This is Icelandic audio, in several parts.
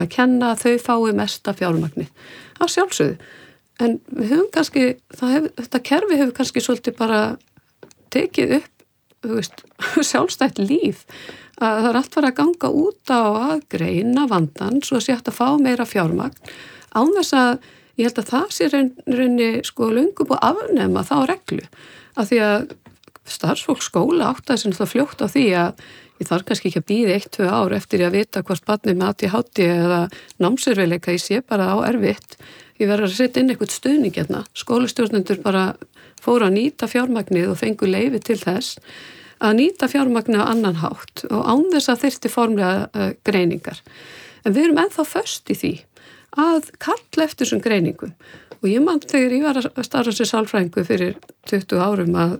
að kenna að þau fái mesta fjármagnið. Að sjálfsögðu. En við höfum kannski, þetta kerfi hefur kannski svolítið bara tekið upp, sjálfstætt líf. Að það allt var að ganga út á að greina vandan svo að sé hægt að fá meira fjármagn. Án þess að ég held að það sé rauninni löngu búið að afnema þá reglu. Af því að starfsfólk skóla áttaði sem það fljótt á því að ég þarf kannski ekki að bíða 1-2 ár eftir að vita hvort barnið með ADHD eða námsörfileika ég sé bara á erfitt. Ég verður að setja inn eitthvað stuðning hérna. Skólastjórnendur bara fóru að nýta fjármagnið og fengu leyfi til þess að nýta fjármagnið á annan hátt og án þess að þyrfti formlega greiningar. En við erum ennþá föst í því að kalla eftir þessum greiningum. Og ég man þegar ég var að starfa sem sálfræðingur fyrir 20 árum að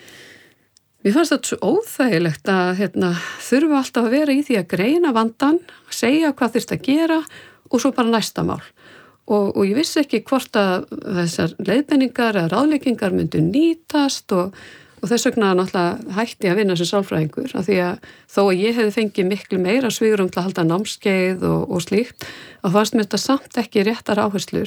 mér fannst þetta svo óþægilegt að þurfa alltaf að vera í því að greina vandan, segja hvað þyrfti að gera og svo bara næsta mál. Og ég vissi ekki hvort að þessar leiðbeiningar eða ráðleggingar myndu nýtast og þess vegna náttúrulega hætti að vinna sem sálfræðingur af því að þó að ég hefði fengið miklu meira svigrúm til að halda námskeið og slíkt, þá fannst mér þetta samt ekki réttar áherslur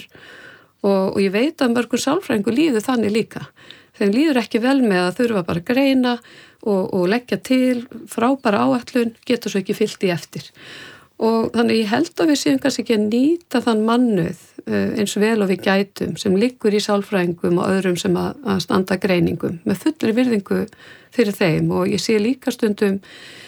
og ég veit að mörgum sálfræðingur líður þannig líka. Þeim líður ekki vel með að þurfa bara að greina og leggja til frábæra áætlun, getur svo ekki fyllt í eftir. Og þannig ég held að við séum kannski ekki að nýta þann mannauð eins vel og við gætum sem liggur í sálfræðingum og öðrum sem að standa greiningum með fullri virðingu fyrir þeim og ég sé líka stundum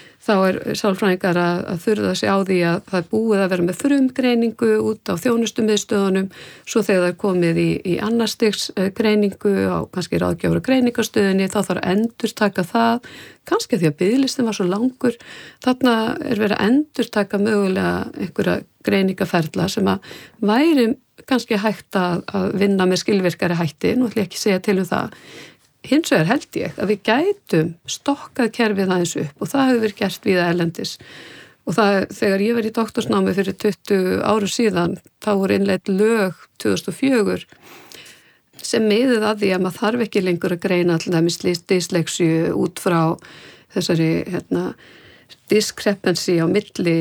þá sálfræðingar að þurfa sig á því að það búið að vera með frumgreiningu út á þjónustumiðstöðunum svo þegar það komið í annarstigs greiningu á kannski ráðgjafar og greiningastöðunni þá þarf að endurtaka það kannski því að biðlistin var svo langur þarna verið að endurtaka mögulega einhverja greiningaferla sem að væri kannski hægt að vinna með skilvirkari hætti, nú ætlum ég ekki að segja til það. Hins vegar held ég að við gætum stokkað kerfið aðeins upp og það hefur verið gert víða erlendis og þegar ég var í doktorsnámi fyrir 20 árum síðan þá voru innleidd lög 2004 sem miðuð að því að maður þarf ekki lengur að greina alltaf dyslexíu út frá þessari discrepancy á milli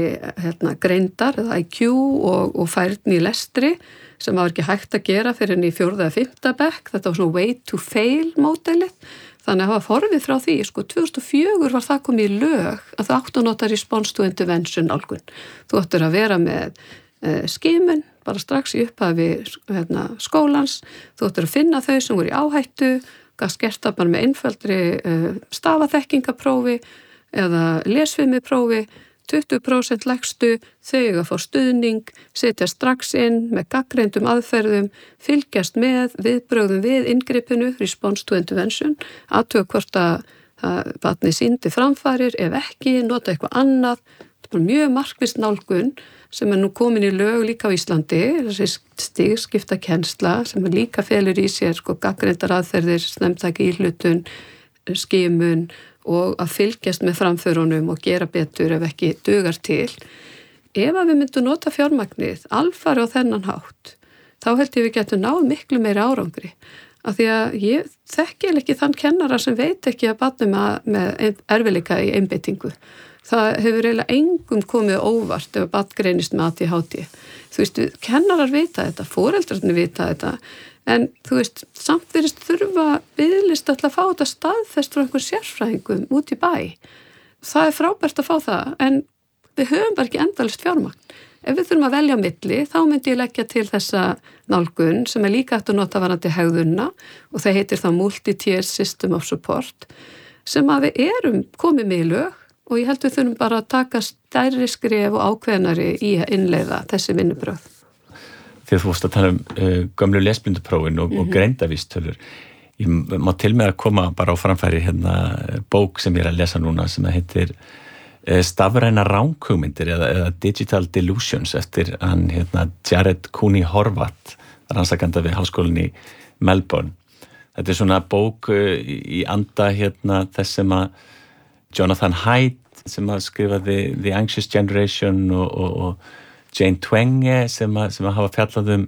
greindar eða IQ og færni í lestri sem var ekki hægt að gera fyrir henni í 4. eða 5. bekk, þetta var svona way to fail módelið, þannig að hafa forvið frá því, 2004 var það komið í lög að þú áttu að nota response to intervention nálgun. Þú áttur að vera með skimun, bara strax í upphafi skólans, þú áttur að finna þau sem voru í áhættu, gaf skerta bara með einföldri stafaþekkingaprófi eða lesfimiprófi, 20% lægstu, þau að fá stuðning, setja strax inn með gagnreyndum aðferðum, fylgjast með viðbrögðum við inngripinu, response to intervention, athuga hvort að barnið sýndi framfarir, ef ekki, nota eitthvað annað. Þetta er bara mjög markvisst nálgun sem nú komin í lög líka á Íslandi, þessi stigskipta kennsla sem líka felur í sér gagnreyndar aðferðir, snemmtæki íhlutun, skimun, og að fylgjast með framförunum og gera betur ef ekki dugar til. Ef að við myndum nota fjármagnið alfari á þennan hátt, þá held ég við getum náð miklu meiri árangri. Af því að ég þekki ekki þann kennara sem veit ekki að barnið með erfiðleika í einbeitingu. Það hefur eiginlega engum komið óvart ef barn greinist með ADHD. Þú veist, kennarar vita þetta, foreldrarnir vita þetta, en þú veist, samt virðist þurfa biðlista til að fá þetta staðfest frá einhver sérfræðingum út í bæ. Það frábært að fá það, en við höfum bara ekki endalaust fjármagn. Ef við þurfum að velja á milli, þá myndi ég leggja til þessa nálgun sem líka hægt að nota varðandi hegðunna og það heitir þá Multi-Tier System of Support sem að við erum komið með í lög og ég held við þurfum bara að taka stærri skref og ákveðnari í að innleiða þessi vinnubrögð. Þegar þú vorst að tala gömlu lesblinduprófin og greindavístölur. Ég má til með að koma bara á framfæri bók sem ég er að lesa núna sem heitir Stafræna ranghugmyndir eða Digital Delusions eftir hann Jared Cooney Horvath, rannsakanda við háskólann í Melbourne. Þetta er svona bók í anda þess sem að Jonathan Haidt sem að skrifaði The Anxious Generation og Jane Twenge sem að hafa fjallað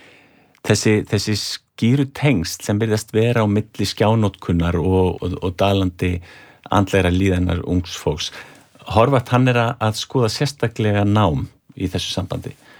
þessi skýru tengsl sem byrjast vera á milli skjánótkunnar og dalandi andlegra líðanar ungs fólks. Horvath hann er að skoða sérstaklega nám í þessu sambandi